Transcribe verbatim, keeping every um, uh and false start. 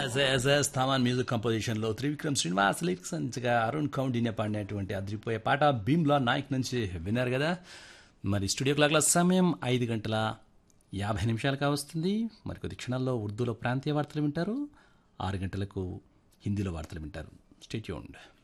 Yes yes yes థామాన్ music కంపోజిషన్లో Trivikram Srinivas lyrics అంచగా Arun Kaundinya పాడినటువంటి అదిరిపోయే పాట భీమ్లా నాయక్ నుంచి విన్నారు కదా. మరి స్టూడియో క్లాక్ల సమయం ఐదు గంటల యాభై నిమిషాలుగా వస్తుంది. మరి కొద్ది క్షణాల్లో ఉర్దూలో ప్రాంతీయ వార్తలు వింటారు. ఆరు గంటలకు హిందీలో వార్తలు వింటారు. Stay tuned.